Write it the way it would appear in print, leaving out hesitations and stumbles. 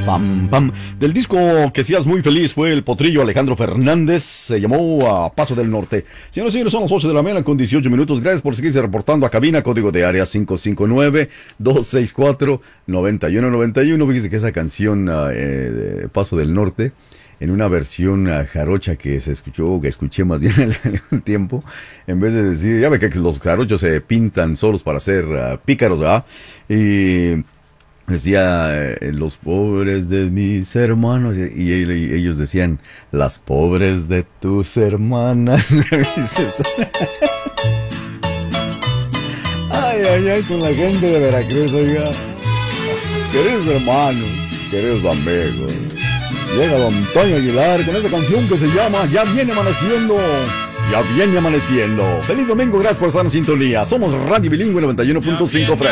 Pam, pam. Del disco Que seas muy feliz fue el potrillo Alejandro Fernández. Se llamó a Paso del Norte. Señoras y señores, son las 8 de la mañana con 18 minutos. Gracias por seguirse reportando a cabina. Código de área 559-264-9191. Fíjese que esa canción Paso del Norte, en una versión jarocha que se escuchó, que escuché más bien en un tiempo, en vez de decir, ya ve que los jarochos se pintan solos para ser pícaros, ¿verdad? Y decía, los pobres de mis hermanos, y ellos decían, las pobres de tus hermanas. Ay, ay, ay, con la gente de Veracruz, oiga. Queridos hermanos, queridos amigos, llega don Toño Aguilar con esta canción que se llama Ya viene amaneciendo. Ya viene amaneciendo. Feliz domingo, gracias por estar en sintonía. Somos Radio Bilingüe 91.5 Frecuencia.